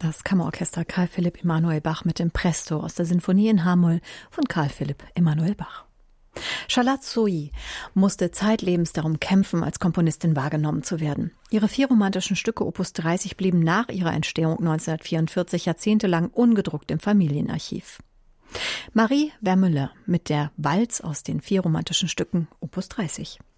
Das Kammerorchester Carl Philipp Emanuel Bach mit dem Presto aus der Sinfonie in H-Moll von Carl Philipp Emanuel Bach. Charlotte Sohi musste zeitlebens darum kämpfen, als Komponistin wahrgenommen zu werden. Ihre 4 romantischen Stücke Opus 30 blieben nach ihrer Entstehung 1944 jahrzehntelang ungedruckt im Familienarchiv. Marie Vermeulen mit der Walz aus den 4 romantischen Stücken Opus 30.